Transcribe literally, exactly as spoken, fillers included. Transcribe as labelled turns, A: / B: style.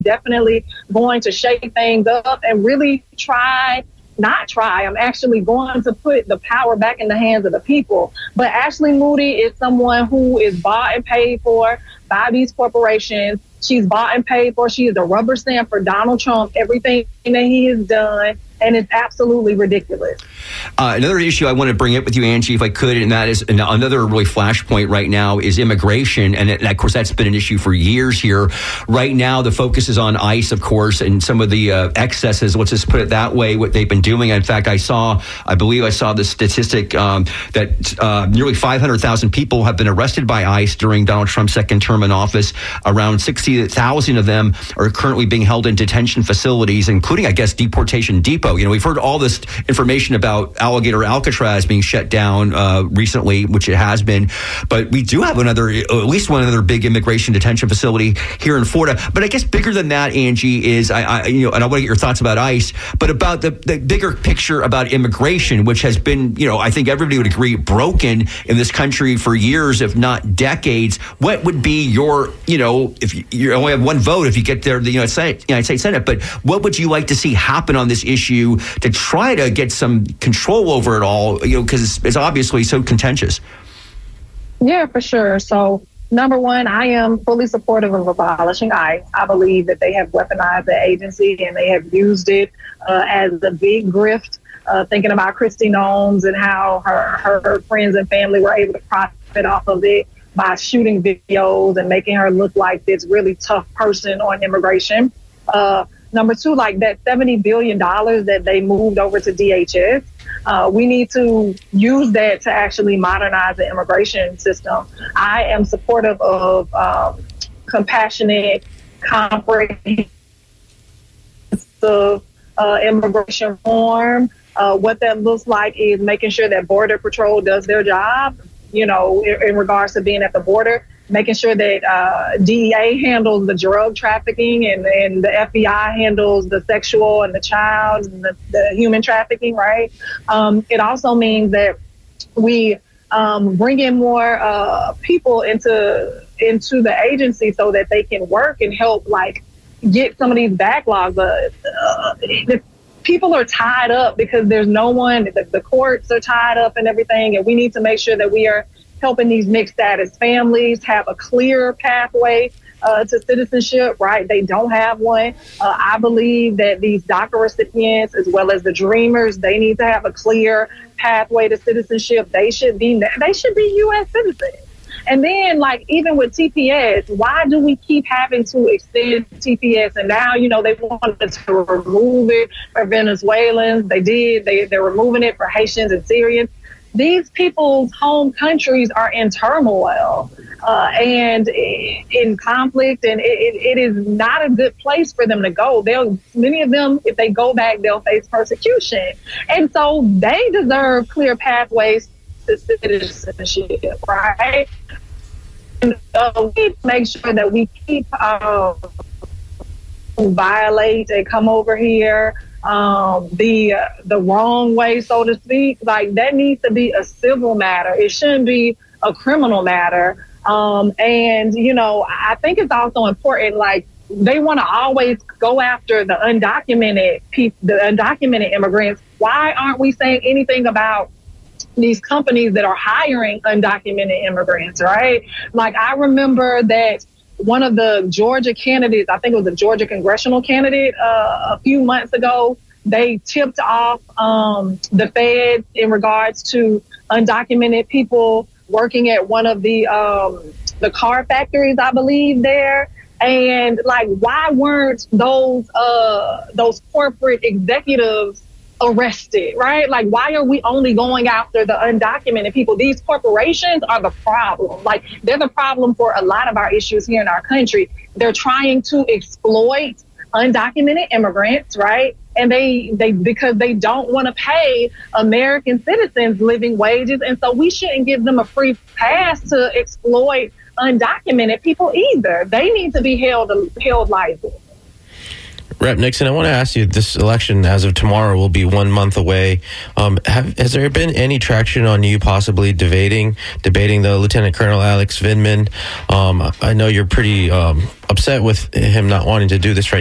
A: definitely going to shake things up and really try, not try, I'm actually going to put the power back in the hands of the people. But Ashley Moody is someone who is bought and paid for by these corporations. She's bought and paid for. She is a rubber stamp for Donald Trump, everything that he has done. And it's absolutely ridiculous.
B: Uh, another issue I want to bring up with you, Angie, if I could, and that is another really flashpoint right now is immigration. And, it, and of course, that's been an issue for years here. Right now, the focus is on ICE, of course, and some of the uh, excesses, let's just put it that way, what they've been doing. In fact, I saw, I believe I saw the statistic um, that uh, nearly five hundred thousand people have been arrested by ICE during Donald Trump's second term in office. Around sixty thousand of them are currently being held in detention facilities, including, I guess, Deportation Depot. You know, we've heard all this information about Alligator Alcatraz being shut down uh, recently, which it has been. But we do have another, at least one other big immigration detention facility here in Florida. But I guess bigger than that, Angie, is, I, I you know, and I want to get your thoughts about ICE, but about the, the bigger picture about immigration, which has been, you know, I think everybody would agree, broken in this country for years, if not decades. What would be your, you know, if you, you only have one vote if you get there, the United States, United States Senate, but what would you like to see happen on this issue to try to get some control over it all, you know, because it's, it's obviously so contentious?
A: Yeah, for sure. So, number one, I am fully supportive of abolishing ICE. I believe that they have weaponized the agency and they have used it uh, as a big grift, uh, thinking about Kristi Noem and how her, her, her friends and family were able to profit off of it by shooting videos and making her look like this really tough person on immigration. Uh, Number two, like that seventy billion dollars that they moved over to D H S, uh, we need to use that to actually modernize the immigration system. I am supportive of um, compassionate, comprehensive uh, immigration reform. Uh, what that looks like is making sure that Border Patrol does their job, you know, in, in regards to being at the border. Making sure that uh, D E A handles the drug trafficking and, and the F B I handles the sexual and the child and the, the human trafficking, right? Um, it also means that we um, bring in more uh, people into into the agency so that they can work and help, like, get some of these backlogs. Uh, uh, the people are tied up because there's no one, the, the courts are tied up and everything, and we need to make sure that we are helping these mixed status families have a clear pathway uh, to citizenship, right? They don't have one. Uh, I believe that these DACA recipients, as well as the Dreamers, they need to have a clear pathway to citizenship. They should be, they should be U S citizens. And then, like, even with T P S, why do we keep having to extend T P S? And now, you know, they wanted to remove it for Venezuelans. They did. They, they're removing it for Haitians and Syrians. These people's home countries are in turmoil uh, and in conflict, and it, it is not a good place for them to go. They'll, many of them, if they go back, they'll face persecution. And so they deserve clear pathways to citizenship, right? And uh, we make sure that we keep uh, violate and come over here um the uh, the wrong way, so to speak. Like, that needs to be a civil matter. It shouldn't be a criminal matter. Um and you know, I think it's also important, like, they want to always go after the undocumented people, the undocumented immigrants. Why aren't we saying anything about these companies that are hiring undocumented immigrants, right? Like, I remember that one of the Georgia candidates, I think it was a Georgia congressional candidate, uh, a few months ago, they tipped off um, the feds in regards to undocumented people working at one of the um, the car factories, I believe, there. And, like, why weren't those uh, those corporate executives arrested, right? Like, why are we only going after the undocumented people? These corporations are the problem. Like, they're the problem for a lot of our issues here in our country. They're trying to exploit undocumented immigrants, right? And they, they because they don't want to pay American citizens living wages. And so we shouldn't give them a free pass to exploit undocumented people either. They need to be held held liable.
C: Rep Nixon, I want to ask you, this election as of tomorrow will be one month away. Um, have, has there been any traction on you possibly debating debating the Lieutenant Colonel Alex Vindman? Um, I know you're pretty um, upset with him not wanting to do this right